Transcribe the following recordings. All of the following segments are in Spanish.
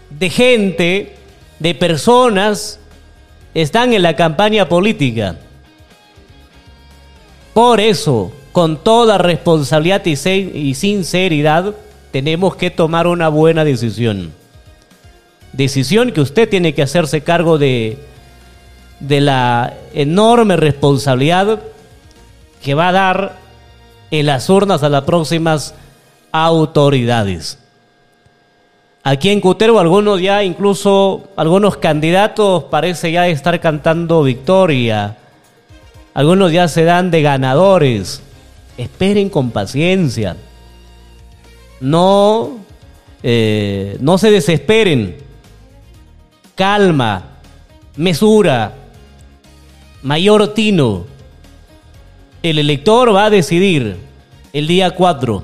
de gente, de personas, están en la campaña política. Por eso, con toda responsabilidad y sinceridad, tenemos que tomar una buena decisión. Decisión que usted tiene que hacerse cargo de la enorme responsabilidad que va a dar en las urnas a las próximas autoridades. Aquí en Cutervo algunos ya, incluso algunos candidatos parece ya estar cantando victoria. Algunos ya se dan de ganadores. Esperen con paciencia. No se desesperen. Calma, mesura, mayor tino. El elector va a decidir el día 4.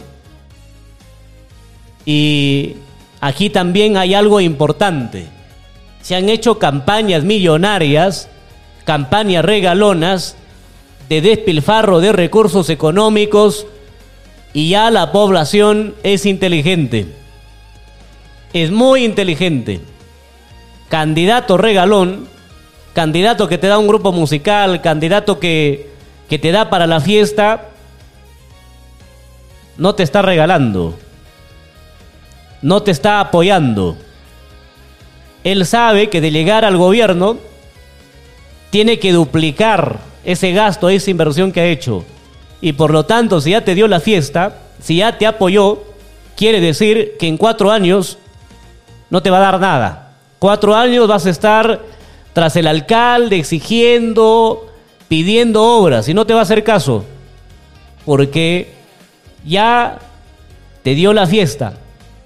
Y aquí también hay algo importante. Se han hecho campañas millonarias, campañas regalonas, de despilfarro de recursos económicos, y ya la población es inteligente. Es muy inteligente. Candidato regalón, candidato que te da un grupo musical, candidato que te da para la fiesta, no te está regalando, no te está apoyando. Él sabe que de llegar al gobierno tiene que duplicar ese gasto, esa inversión que ha hecho. Y por lo tanto, si ya te dio la fiesta, si ya te apoyó, quiere decir que en 4 años no te va a dar nada. 4 años vas a estar tras el alcalde exigiendo, pidiendo obras, y no te va a hacer caso, porque ya te dio la fiesta.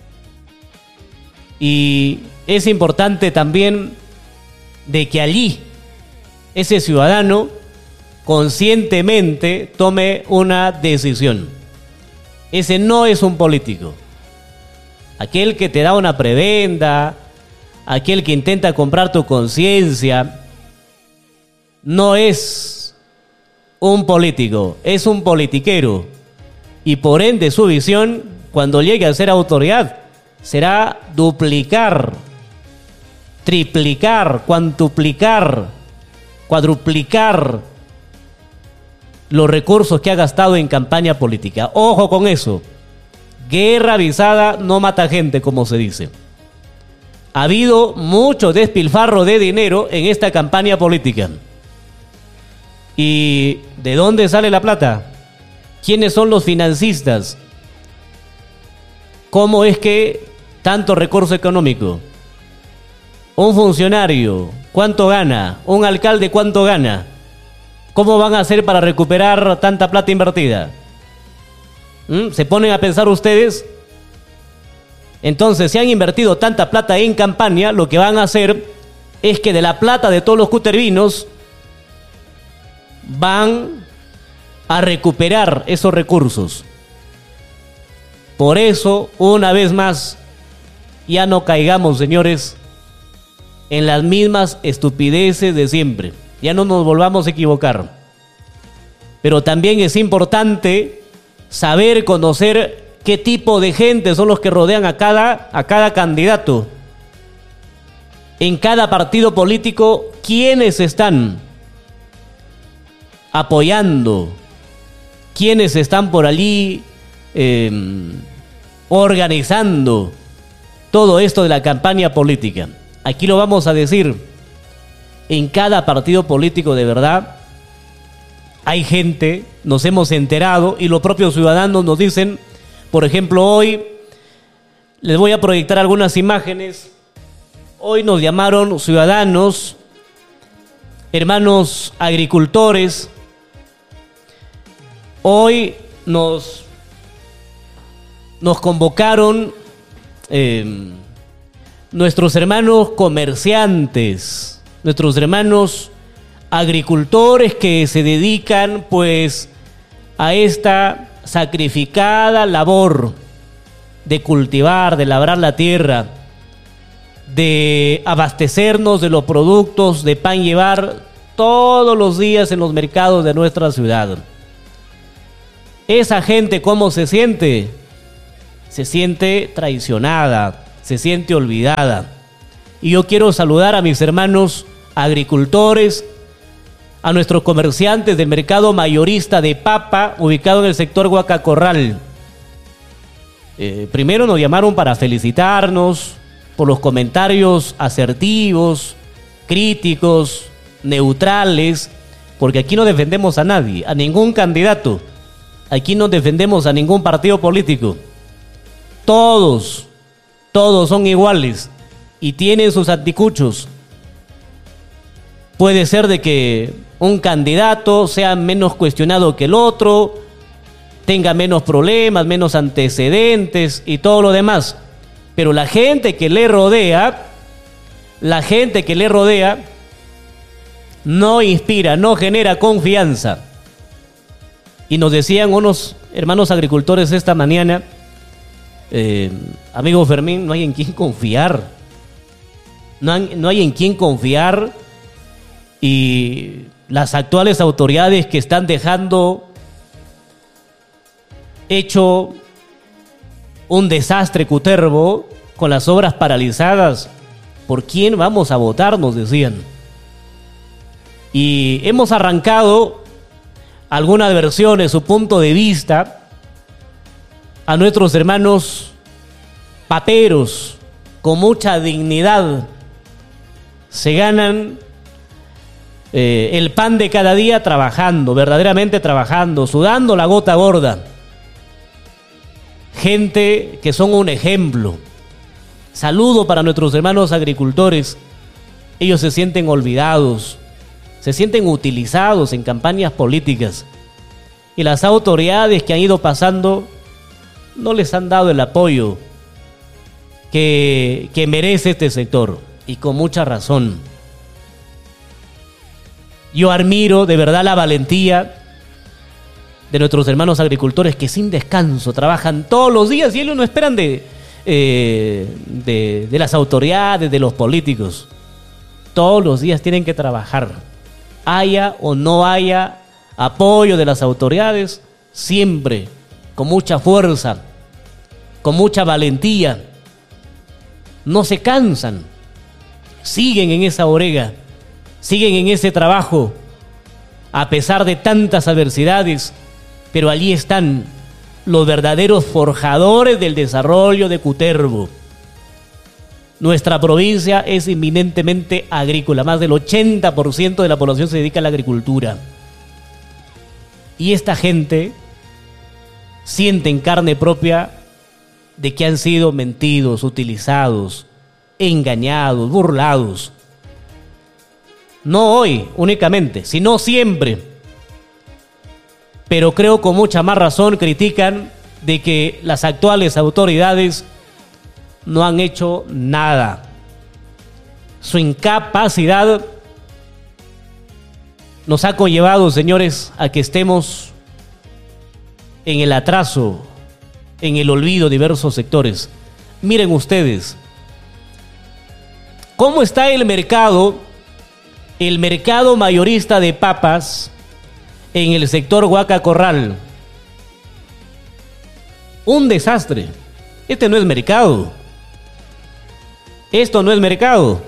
Y es importante también de que allí ese ciudadano conscientemente tome una decisión. Ese no es un político. Aquel que te da una prebenda, aquel que intenta comprar tu conciencia, no es un político, es un politiquero. Y por ende su visión, cuando llegue a ser autoridad, será duplicar, triplicar, cuantuplicar, cuadruplicar los recursos que ha gastado en campaña política. Ojo con eso. Guerra avisada no mata gente, como se dice. Ha habido mucho despilfarro de dinero en esta campaña política. ¿Y de dónde sale la plata? ¿Quiénes son los financistas? ¿Cómo es que tanto recurso económico? Un funcionario, ¿cuánto gana? Un alcalde, ¿cuánto gana? ¿Cómo van a hacer para recuperar tanta plata invertida? ¿Se ponen a pensar ustedes? Entonces, si han invertido tanta plata en campaña, lo que van a hacer es que de la plata de todos los cutervinos van a recuperar esos recursos. Por eso, una vez más, ya no caigamos, señores, en las mismas estupideces de siempre. Ya no nos volvamos a equivocar. Pero también es importante saber, conocer qué tipo de gente son los que rodean a cada candidato. En cada partido político, ¿quiénes están apoyando? ¿Quiénes están por allí organizando todo esto de la campaña política? Aquí lo vamos a decir. En cada partido político, de verdad, hay gente, nos hemos enterado, y los propios ciudadanos nos dicen. Por ejemplo, hoy les voy a proyectar algunas imágenes. Hoy nos llamaron ciudadanos, hermanos agricultores. Hoy nos convocaron nuestros hermanos comerciantes, nuestros hermanos agricultores que se dedican pues a esta sacrificada labor de cultivar, de labrar la tierra, de abastecernos de los productos de pan llevar todos los días en los mercados de nuestra ciudad. Esa gente, ¿cómo se siente? Se siente traicionada, se siente olvidada. Y yo quiero saludar a mis hermanos agricultores, a nuestros comerciantes del mercado mayorista de papa, ubicado en el sector Huacacorral. Primero nos llamaron para felicitarnos por los comentarios asertivos, críticos, neutrales, porque aquí no defendemos a nadie, a ningún candidato. Aquí no defendemos a ningún partido político. Todos son iguales y tienen sus anticuchos. Puede ser de que un candidato sea menos cuestionado que el otro, tenga menos problemas, menos antecedentes y todo lo demás. Pero la gente que le rodea no inspira, no genera confianza. Y nos decían unos hermanos agricultores esta mañana, amigo Fermín, no hay en quién confiar. No hay en quién confiar, y las actuales autoridades que están dejando hecho un desastre Cutervo con las obras paralizadas, ¿por quién vamos a votar?, nos decían. Y hemos arrancado algunas versiones, su punto de vista, a nuestros hermanos paperos con mucha dignidad. Se ganan el pan de cada día trabajando, verdaderamente trabajando, sudando la gota gorda. Gente que son un ejemplo. Saludo para nuestros hermanos agricultores. Ellos se sienten olvidados, se sienten utilizados en campañas políticas, y las autoridades que han ido pasando no les han dado el apoyo que merece este sector, y con mucha razón. Yo admiro de verdad la valentía de nuestros hermanos agricultores que sin descanso trabajan todos los días, y ellos no esperan de las autoridades, de los políticos. Todos los días tienen que trabajar, haya o no haya apoyo de las autoridades, siempre con mucha fuerza, con mucha valentía. No se cansan, siguen en esa orega, siguen en ese trabajo, a pesar de tantas adversidades, pero allí están los verdaderos forjadores del desarrollo de Cutervo. Nuestra provincia es eminentemente agrícola, más del 80% de la población se dedica a la agricultura. Y esta gente siente en carne propia de que han sido mentidos, utilizados, engañados, burlados. No hoy únicamente, sino siempre. Pero creo con mucha más razón critican de que las actuales autoridades no han hecho nada. Su incapacidad nos ha conllevado, señores, a que estemos en el atraso, en el olvido de diversos sectores. Miren ustedes, ¿cómo está el mercado mayorista de papas en el sector Huacacorral? Un desastre. Este no es mercado. Esto no es mercado.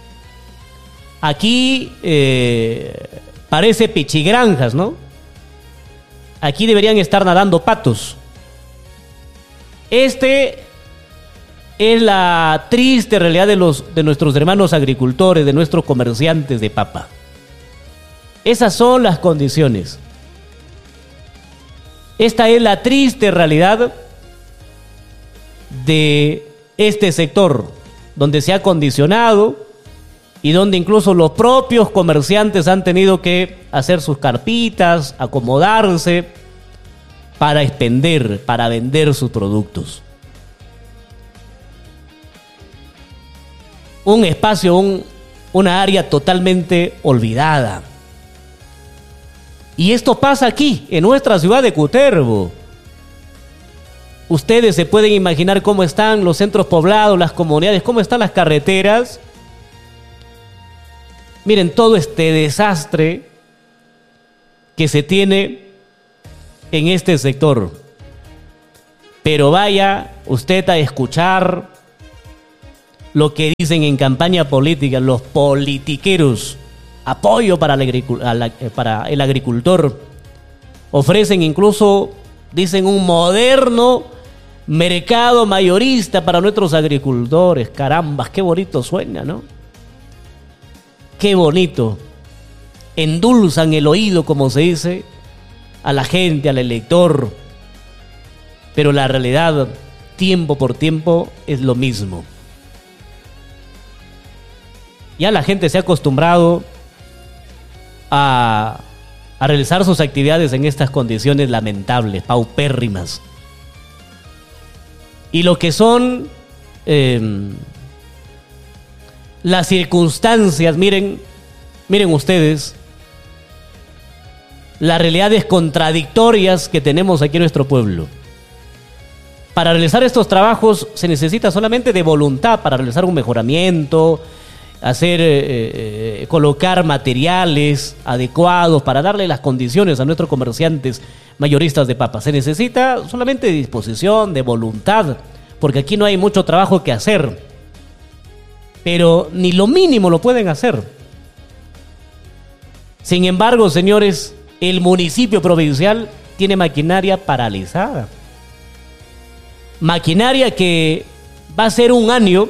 Aquí parece pichigranjas, ¿no? Aquí deberían estar nadando patos. Este es la triste realidad de nuestros hermanos agricultores, de nuestros comerciantes de papa. Esas son las condiciones. Esta es la triste realidad de este sector, donde se ha condicionado y donde incluso los propios comerciantes han tenido que hacer sus carpitas, acomodarse para expender, para vender sus productos. Un espacio, una área totalmente olvidada. Y esto pasa aquí, en nuestra ciudad de Cutervo. Ustedes se pueden imaginar cómo están los centros poblados, las comunidades, cómo están las carreteras. Miren todo este desastre que se tiene en este sector. Pero vaya usted a escuchar lo que dicen en campaña política los politiqueros, apoyo para para el agricultor. Ofrecen incluso, dicen, un moderno mercado mayorista para nuestros agricultores. Carambas, qué bonito suena, ¿no? Qué bonito. Endulzan el oído, como se dice, a la gente, al elector. Pero la realidad, tiempo por tiempo, es lo mismo. Ya la gente se ha acostumbrado a realizar sus actividades en estas condiciones lamentables, paupérrimas. Y lo que son las circunstancias, miren ustedes, las realidades contradictorias que tenemos aquí en nuestro pueblo. Para realizar estos trabajos se necesita solamente de voluntad para realizar un mejoramiento, colocar materiales adecuados para darle las condiciones a nuestros comerciantes mayoristas de papas. Se necesita solamente de disposición, de voluntad, porque aquí no hay mucho trabajo que hacer. Pero ni lo mínimo lo pueden hacer. Sin embargo, señores, el municipio provincial tiene maquinaria paralizada. Maquinaria que va a ser un año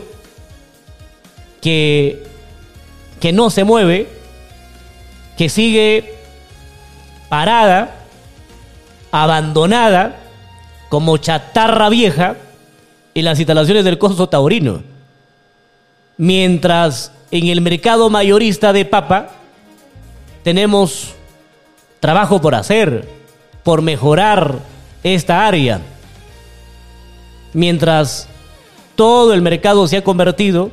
que no se mueve, que sigue parada, abandonada, como chatarra vieja en las instalaciones del Coso Taurino. Mientras en el mercado mayorista de papa tenemos trabajo por hacer, por mejorar esta área. Mientras todo el mercado se ha convertido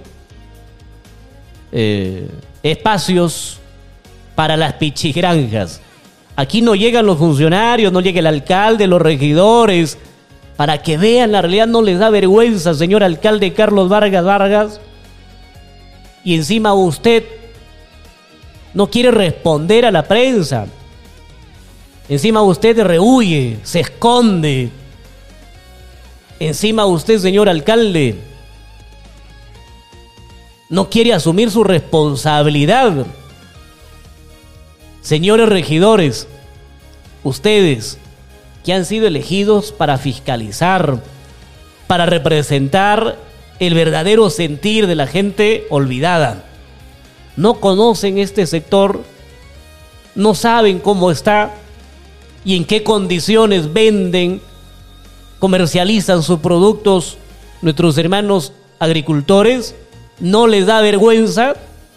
espacios para las pichigranjas. Aquí no llegan los funcionarios, no llega el alcalde, los regidores, para que vean la realidad. No les da vergüenza, señor alcalde Carlos Vargas, y encima usted no quiere responder a la prensa. Encima usted rehuye, se esconde. Encima usted, señor alcalde, no quiere asumir su responsabilidad. Señores regidores, ustedes que han sido elegidos para fiscalizar, para representar el verdadero sentir de la gente olvidada, no conocen este sector, no saben cómo está y en qué condiciones venden, comercializan sus productos nuestros hermanos agricultores. ¿No les da vergüenza?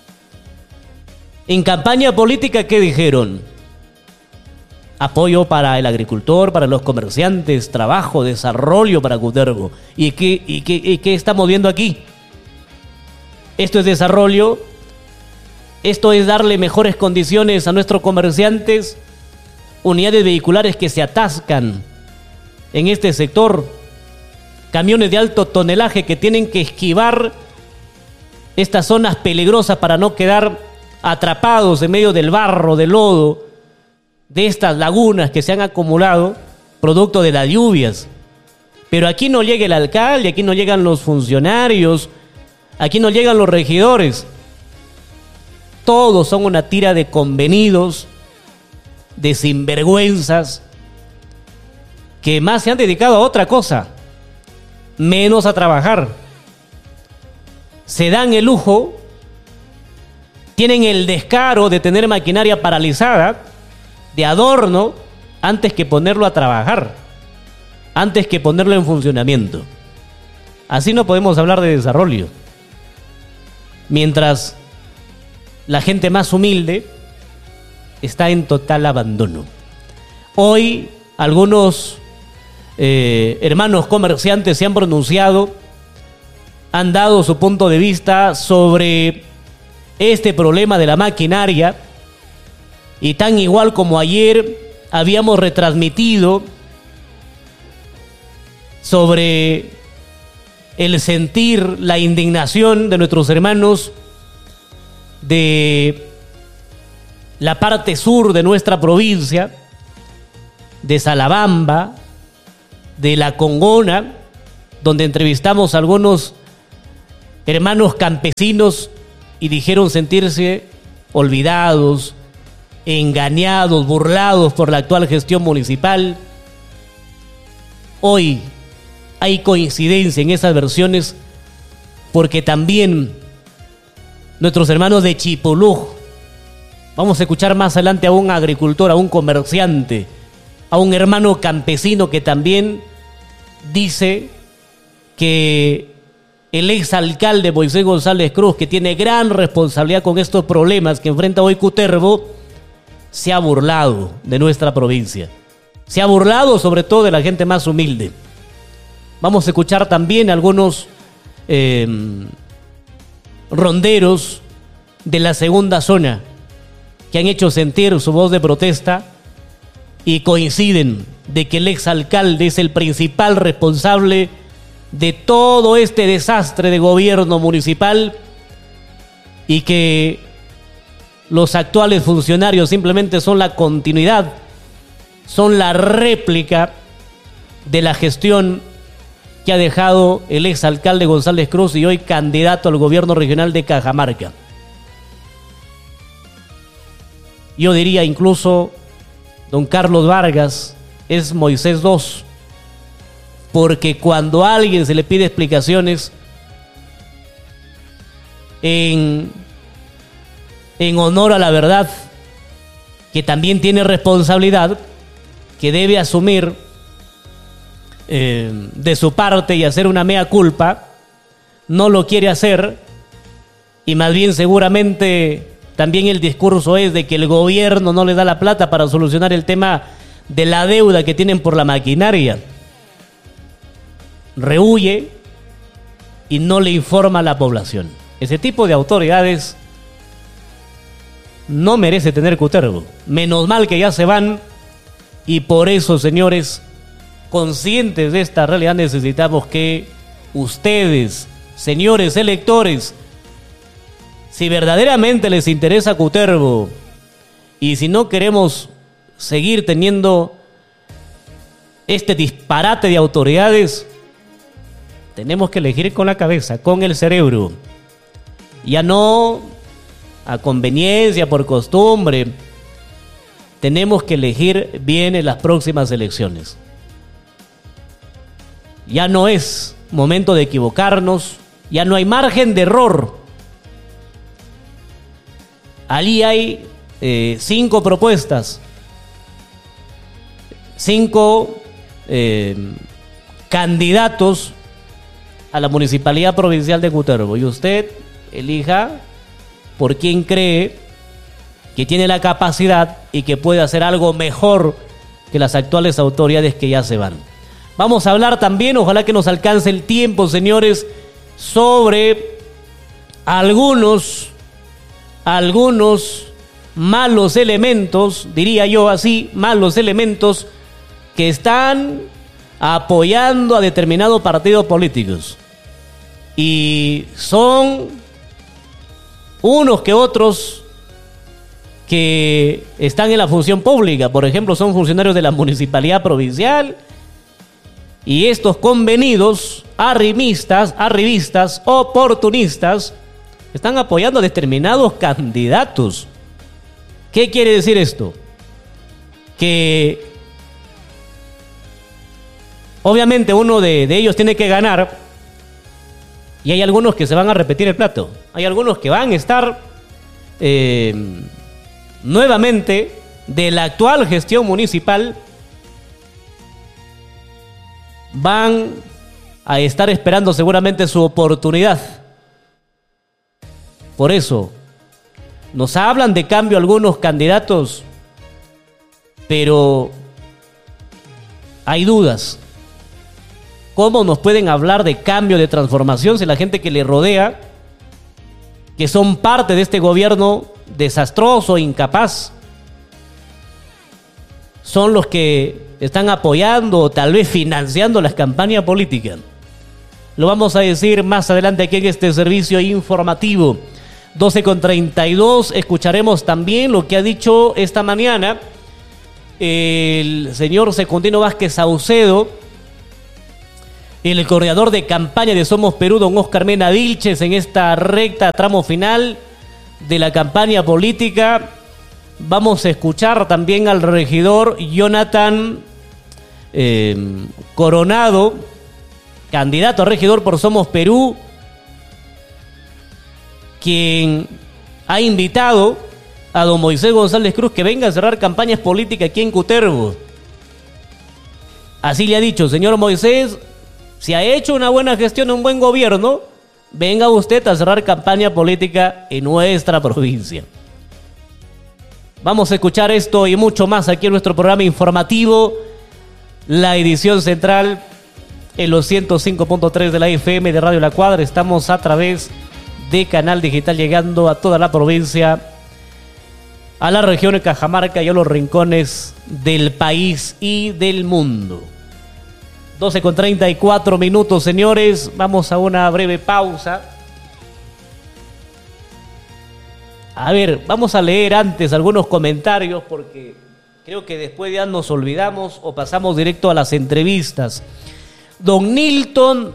En campaña política, ¿qué dijeron? Apoyo para el agricultor, para los comerciantes, trabajo, desarrollo para Cutervo. ¿Y qué estamos viendo aquí? Esto es desarrollo. Esto es darle mejores condiciones a nuestros comerciantes. Unidades vehiculares que se atascan en este sector. Camiones de alto tonelaje que tienen que esquivar estas zonas peligrosas para no quedar atrapados en medio del barro, del lodo, de estas lagunas que se han acumulado producto de las lluvias. Pero aquí no llega el alcalde, aquí no llegan los funcionarios, aquí no llegan los regidores. Todos son una tira de convenidos, de sinvergüenzas, que más se han dedicado a otra cosa, menos a trabajar. Se dan el lujo, tienen el descaro de tener maquinaria paralizada, de adorno, antes que ponerlo a trabajar, antes que ponerlo en funcionamiento. Así no podemos hablar de desarrollo. Mientras la gente más humilde está en total abandono. Hoy algunos hermanos comerciantes se han pronunciado, han dado su punto de vista sobre este problema de la maquinaria, y tan igual como ayer habíamos retransmitido sobre el sentir, la indignación de nuestros hermanos de la parte sur de nuestra provincia, de Salabamba, de La Congona, donde entrevistamos a algunos hermanos campesinos y dijeron sentirse olvidados, engañados, burlados por la actual gestión municipal. Hoy hay coincidencia en esas versiones porque también nuestros hermanos de Chipulú, vamos a escuchar más adelante a un agricultor, a un comerciante, a un hermano campesino que también dice que el exalcalde Moisés González Cruz, que tiene gran responsabilidad con estos problemas que enfrenta hoy Cutervo, se ha burlado de nuestra provincia. Se ha burlado sobre todo de la gente más humilde. Vamos a escuchar también algunos ronderos de la segunda zona que han hecho sentir su voz de protesta y coinciden de que el exalcalde es el principal responsable de todo este desastre de gobierno municipal y que los actuales funcionarios simplemente son la continuidad, son la réplica de la gestión que ha dejado el exalcalde González Cruz y hoy candidato al gobierno regional de Cajamarca. Yo diría incluso, don Carlos Vargas es Moisés II, porque cuando a alguien se le pide explicaciones en honor a la verdad, que también tiene responsabilidad, que debe asumir de su parte y hacer una mea culpa, no lo quiere hacer, y más bien seguramente también el discurso es de que el gobierno no le da la plata para solucionar el tema de la deuda que tienen por la maquinaria. Rehuye y no le informa a la población. Ese tipo de autoridades no merece tener Cutervo. Menos mal que ya se van, y por eso, señores, conscientes de esta realidad, necesitamos que ustedes, señores electores, si verdaderamente les interesa Cutervo y si no queremos seguir teniendo este disparate de autoridades, tenemos que elegir con la cabeza, con el cerebro, ya no a conveniencia, por costumbre. Tenemos que elegir bien en las próximas elecciones. Ya no es momento de equivocarnos, ya no hay margen de error. Allí hay 5 propuestas, 5 candidatos a la Municipalidad Provincial de Cutervo, y usted elija por quién cree que tiene la capacidad y que puede hacer algo mejor que las actuales autoridades que ya se van. Vamos a hablar también, ojalá que nos alcance el tiempo, señores, sobre algunos malos elementos, diría yo así, malos elementos que están apoyando a determinados partidos políticos. Y son unos que otros que están en la función pública. Por ejemplo, son funcionarios de la Municipalidad Provincial, y estos convenidos, arribistas, oportunistas, están apoyando a determinados candidatos. ¿Qué quiere decir esto? Que obviamente uno de ellos tiene que ganar, y hay algunos que se van a repetir el plato. Hay algunos que van a estar nuevamente de la actual gestión municipal, van a estar esperando seguramente su oportunidad. Por eso nos hablan de cambio algunos candidatos, pero hay dudas. ¿Cómo nos pueden hablar de cambio, de transformación, si la gente que le rodea, que son parte de este gobierno desastroso, incapaz, son los que están apoyando o tal vez financiando las campañas políticas? Lo vamos a decir más adelante aquí en este servicio informativo. 12:32, escucharemos también lo que ha dicho esta mañana el señor Secundino Vázquez Saucedo, el coordinador de campaña de Somos Perú, don Óscar Mena Vilches, en esta recta tramo final de la campaña política. Vamos a escuchar también al regidor Jonathan Coronado, candidato a regidor por Somos Perú, quien ha invitado a don Moisés González Cruz que venga a cerrar campañas políticas aquí en Cutervo. Así le ha dicho: señor Moisés, si ha hecho una buena gestión, un buen gobierno, venga usted a cerrar campaña política en nuestra provincia. Vamos a escuchar esto y mucho más aquí en nuestro programa informativo, la edición central en los 105.3 de la FM de Radio La Cuadra. Estamos a través de Canal Digital llegando a toda la provincia, a la región de Cajamarca y a los rincones del país y del mundo. 12:34, señores. Vamos a una breve pausa. A ver, vamos a leer antes algunos comentarios porque creo que después ya nos olvidamos o pasamos directo a las entrevistas. Don Nilton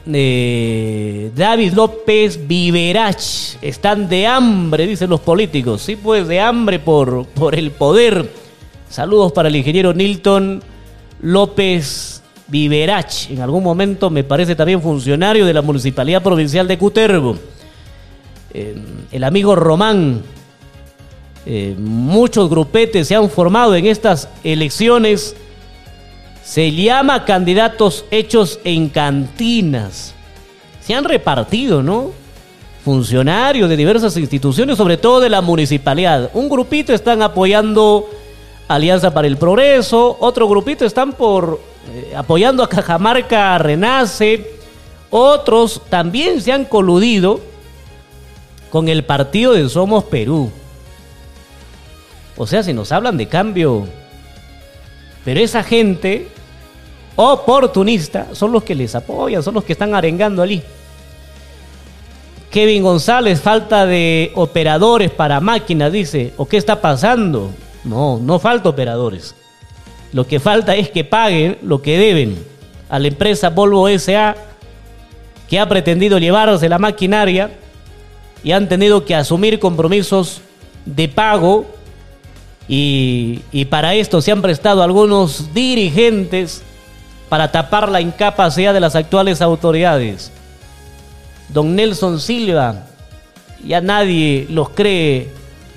David López Viverach: están de hambre, dicen los políticos. Sí, pues de hambre por el poder. Saludos para el ingeniero Nilton López Viverach. En algún momento me parece también funcionario de la Municipalidad Provincial de Cutervo. El amigo Román: muchos grupetes se han formado en estas elecciones. Se llama candidatos hechos en cantinas. Se han repartido, ¿no? Funcionarios de diversas instituciones, sobre todo de la municipalidad. Un grupito están apoyando Alianza para el Progreso, otro grupito están apoyando a Cajamarca Renace, otros también se han coludido con el partido de Somos Perú. O sea, si nos hablan de cambio, pero esa gente oportunista son los que les apoyan, son los que están arengando allí. Kevin González: falta de operadores para máquinas, dice. ¿O qué está pasando? No falta operadores. Lo que falta es que paguen lo que deben a la empresa Volvo S.A., que ha pretendido llevarse la maquinaria y han tenido que asumir compromisos de pago, y para esto se han prestado algunos dirigentes para tapar la incapacidad de las actuales autoridades. Don Nelson Silva: ya nadie los cree.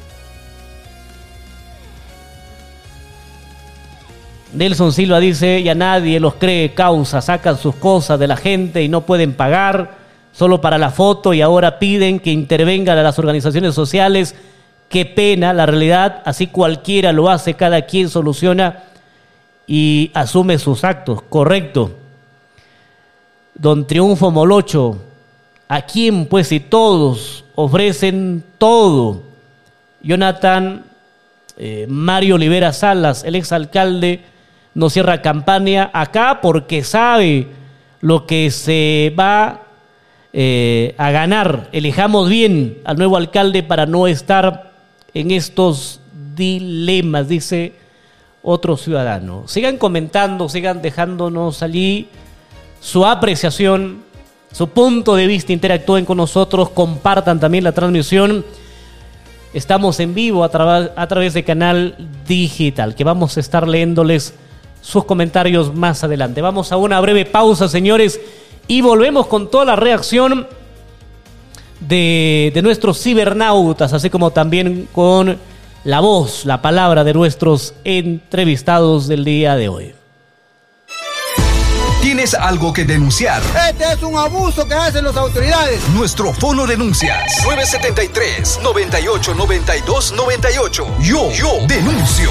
Nelson Silva dice: ya nadie los cree, causa, sacan sus cosas de la gente y no pueden pagar, solo para la foto, y ahora piden que intervengan a las organizaciones sociales. Qué pena, la realidad, así cualquiera lo hace, cada quien soluciona y asume sus actos. Correcto. Don Triunfo Molocho: ¿a quién, pues, si todos ofrecen todo? Jonathan Mario Olivera Salas: el exalcalde no cierra campaña acá porque sabe lo que se va a ganar. Elijamos bien al nuevo alcalde para no estar en estos dilemas, dice otro ciudadano. Sigan comentando, sigan dejándonos allí su apreciación, su punto de vista, interactúen con nosotros, compartan también la transmisión. Estamos en vivo a través de Canal Digital, que vamos a estar leyéndoles sus comentarios más adelante. Vamos a una breve pausa, señores, y volvemos con toda la reacción de nuestros cibernautas, así como también con la voz, la palabra de nuestros entrevistados del día de hoy. ¿Tienes algo que denunciar? Este es un abuso que hacen las autoridades. Nuestro fono denuncias: 973-989298. Yo denuncio.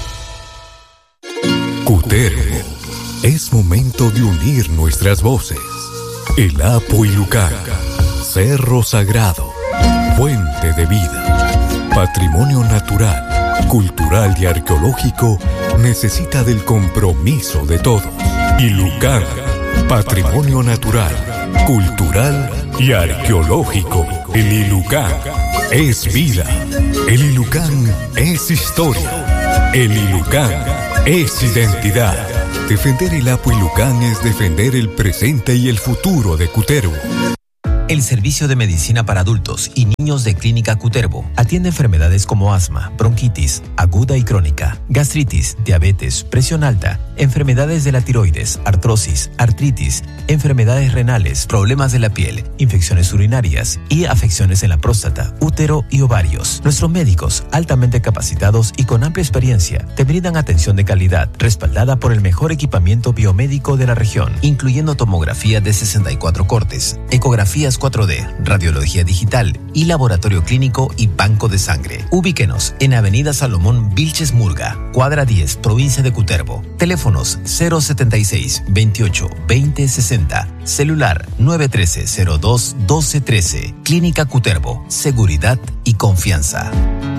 Cutervo, es momento de unir nuestras voces. El Apo y Lucaca, cerro sagrado, fuente de vida, patrimonio natural, cultural y arqueológico, necesita del compromiso de todos. Ilucán, patrimonio natural, cultural y arqueológico. El Ilucán es vida. El Ilucán es historia. El Ilucán es identidad. Defender el Apu y Lucán es defender el presente y el futuro de Cutervo. El Servicio de Medicina para Adultos y Niños de Clínica Cutervo atiende enfermedades como asma, bronquitis, aguda y crónica, gastritis, diabetes, presión alta, enfermedades de la tiroides, artrosis, artritis, enfermedades renales, problemas de la piel, infecciones urinarias y afecciones en la próstata, útero y ovarios. Nuestros médicos, altamente capacitados y con amplia experiencia, te brindan atención de calidad, respaldada por el mejor equipamiento biomédico de la región, incluyendo tomografía de 64 cortes, ecografías 4D, radiología digital y laboratorio clínico y banco de sangre. Ubíquenos en Avenida Salomón Vilches Murga, cuadra 10, provincia de Cutervo. Teléfonos 076 28 20 60, celular 913 02 12 13. Clínica Cutervo, seguridad y confianza.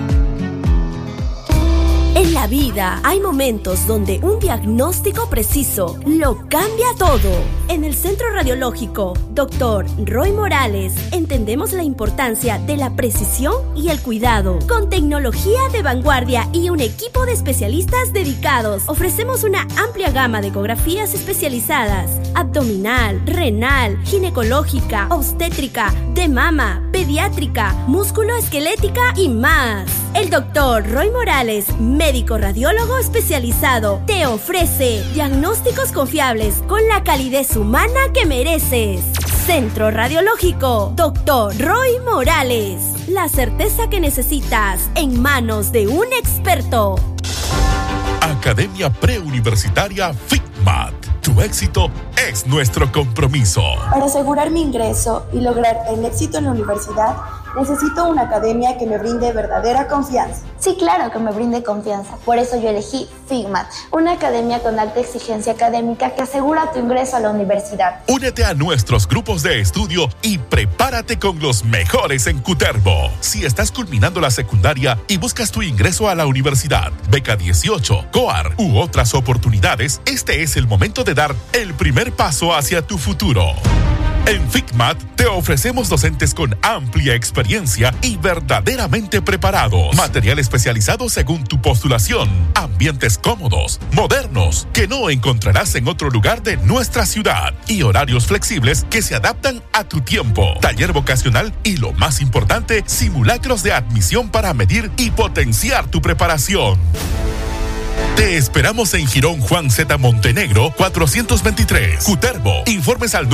En la vida hay momentos donde un diagnóstico preciso lo cambia todo. En el Centro Radiológico Dr. Roy Morales entendemos la importancia de la precisión y el cuidado. Con tecnología de vanguardia y un equipo de especialistas dedicados, ofrecemos una amplia gama de ecografías especializadas: abdominal, renal, ginecológica, obstétrica, de mama, pediátrica, músculo-esquelética y más. El Dr. Roy Morales, médico radiólogo especializado, te ofrece diagnósticos confiables con la calidez humana que mereces. Centro Radiológico Dr. Roy Morales. La certeza que necesitas en manos de un experto. Academia Preuniversitaria FICMAT. Tu éxito es nuestro compromiso. Para asegurar mi ingreso y lograr el éxito en la universidad, necesito una academia que me brinde verdadera confianza. Sí, claro que me brinde confianza. Por eso yo elegí FICMAT, una academia con alta exigencia académica que asegura tu ingreso a la universidad. Únete a nuestros grupos de estudio y prepárate con los mejores en Cutervo. Si estás culminando la secundaria y buscas tu ingreso a la universidad, beca 18, COAR u otras oportunidades, este es el momento de dar el primer paso hacia tu futuro. En FICMAT te ofrecemos docentes con amplia experiencia y verdaderamente preparados. Material especializado según tu postulación. Ambientes cómodos, modernos, que no encontrarás en otro lugar de nuestra ciudad. Y horarios flexibles que se adaptan a tu tiempo. Taller vocacional y, lo más importante, simulacros de admisión para medir y potenciar tu preparación. Te esperamos en Girón Juan Z. Montenegro, 423, Cutervo. Informes al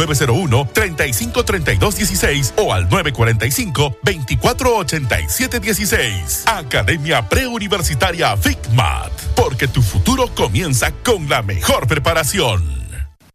901-353216 o al 945-248716. Academia Preuniversitaria FICMAT. Porque tu futuro comienza con la mejor preparación.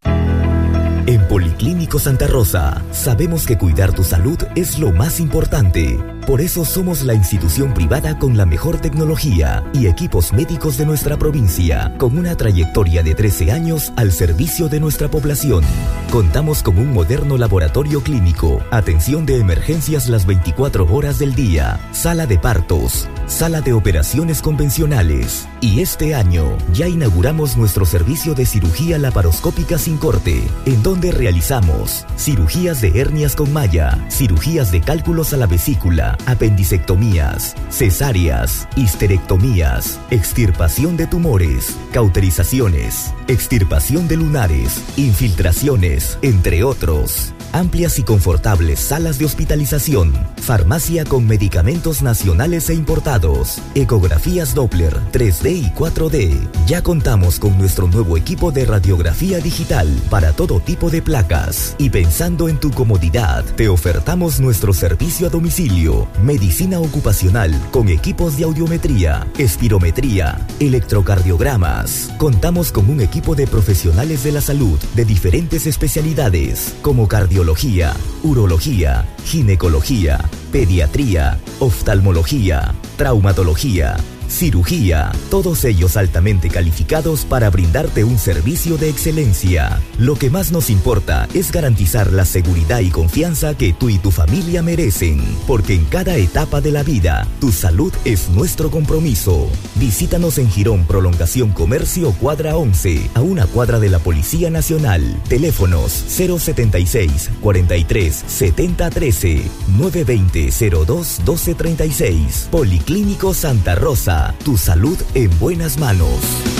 En Policlínico Santa Rosa, sabemos que cuidar tu salud es lo más importante. Por eso somos la institución privada con la mejor tecnología y equipos médicos de nuestra provincia, con una trayectoria de 13 años al servicio de nuestra población. Contamos con un moderno laboratorio clínico, atención de emergencias las 24 horas del día, sala de partos, sala de operaciones convencionales. Y este año ya inauguramos nuestro servicio de cirugía laparoscópica sin corte, en donde realizamos cirugías de hernias con malla, cirugías de cálculos a la vesícula, apendicectomías, cesáreas, histerectomías, extirpación de tumores, cauterizaciones, extirpación de lunares, infiltraciones, entre otros. Amplias y confortables salas de hospitalización, farmacia con medicamentos nacionales e importados, ecografías Doppler, 3D y 4D. Ya contamos con nuestro nuevo equipo de radiografía digital para todo tipo de placas. Y pensando en tu comodidad, te ofertamos nuestro servicio a domicilio, medicina ocupacional con equipos de audiometría, espirometría, electrocardiogramas. Contamos con un equipo de profesionales de la salud de diferentes especialidades como cardiología, urología, ginecología, pediatría, oftalmología, traumatología, cirugía, todos ellos altamente calificados para brindarte un servicio de excelencia. Lo que más nos importa es garantizar la seguridad y confianza que tú y tu familia merecen, porque en cada etapa de la vida, tu salud es nuestro compromiso. Visítanos en Girón Prolongación Comercio, cuadra 11, a una cuadra de la Policía Nacional. Teléfonos 076 43 70 13, 920 02 12 36. Policlínico Santa Rosa. Tu salud en buenas manos.